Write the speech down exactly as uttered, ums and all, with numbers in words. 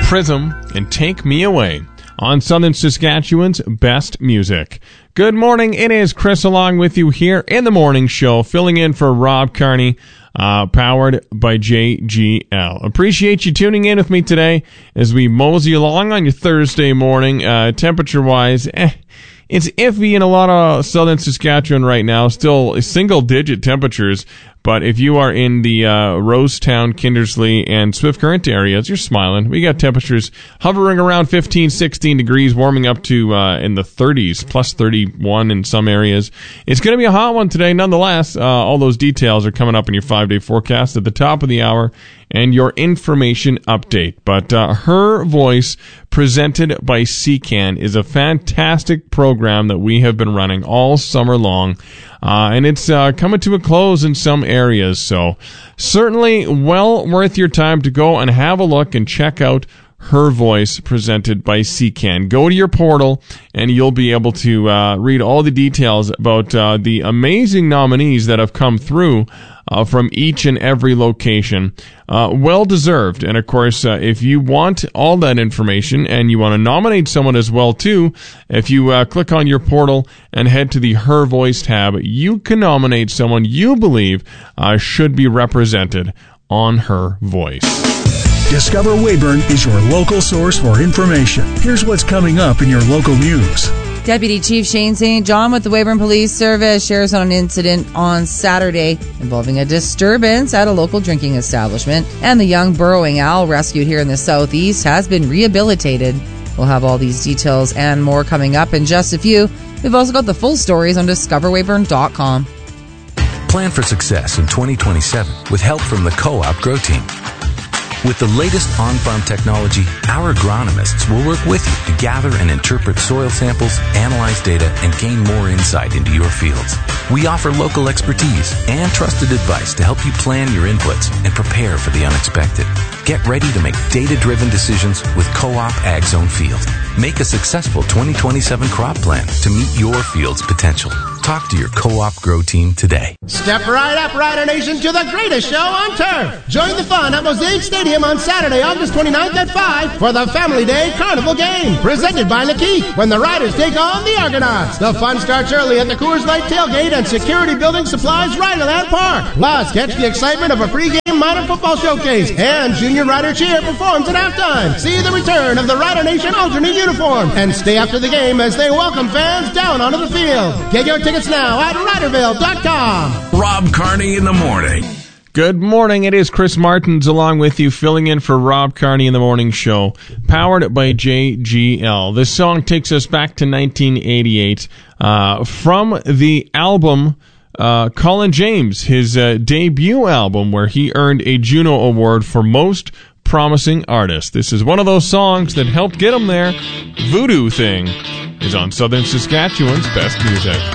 Prism and Take Me Away on Southern Saskatchewan's best music. Good morning, it is Chris along with you here in the morning show, filling in for Rob Carney, uh, powered by J G L. Appreciate you tuning in with me today as we mosey along on your Thursday morning. Uh, temperature-wise, eh, it's iffy in a lot of Southern Saskatchewan right now, still single-digit temperatures. But if you are in the uh, Rosetown, Kindersley, and Swift Current areas, you're smiling. We got temperatures hovering around fifteen, sixteen degrees, warming up to uh, in the thirties, plus thirty-one in some areas. It's going to be a hot one today, nonetheless. Uh, all those details are coming up in your five-day forecast at the top of the hour and your information update. But uh, Her Voice, presented by C C A N, is a fantastic program that we have been running all summer long. Uh, and it's uh, coming to a close in some areas, so certainly well worth your time to go and have a look and check out Her Voice, presented by C C A N. Go to your portal, and you'll be able to uh, read all the details about uh, the amazing nominees that have come through uh, from each and every location. Uh, well-deserved. And, of course, uh, if you want all that information and you want to nominate someone as well, too, if you uh, click on your portal and head to the Her Voice tab, you can nominate someone you believe uh, should be represented on Her Voice. Discover Weyburn is your local source for information. Here's what's coming up in your local news. Deputy Chief Shane Saint John with the Weyburn Police Service shares on an incident on Saturday involving a disturbance at a local drinking establishment. And the young burrowing owl rescued here in the southeast has been rehabilitated. We'll have all these details and more coming up in just a few. We've also got the full stories on discover weyburn dot com. Plan for success in twenty twenty-seven with help from the Co-op Grow Team. With the latest on-farm technology, our agronomists will work with you to gather and interpret soil samples, analyze data, and gain more insight into your fields. We offer local expertise and trusted advice to help you plan your inputs and prepare for the unexpected. Get ready to make data-driven decisions with Co-op Ag Zone Field. Make a successful twenty twenty-seven crop plan to meet your field's potential. Talk to your Co-op Grow Team today. Step right up, Rider Nation, to the greatest show on turf. Join the fun at Mosaic Stadium on Saturday, August twenty-ninth at five for the Family Day Carnival Game, presented by Lakeith, when the Riders take on the Argonauts. The fun starts early at the Coors Light Tailgate and Security Building Supplies Riderland Park. Plus, catch the excitement of a pregame minor football showcase, and Junior Rider Cheer performs at halftime. See the return of the Rider Nation alternate uniform, and stay after the game as they welcome fans down onto the field. Get your tickets now at riderville dot com. Rob Carney in the morning. Good morning. It is Chris Martins along with you, filling in for Rob Carney in the morning show, powered by J G L. This song takes us back to nineteen eighty-eight uh, from the album uh, Colin James, his uh, debut album, where he earned a Juno Award for Most Promising Artist. This is one of those songs that helped get him there. Voodoo Thing is on Southern Saskatchewan's best music.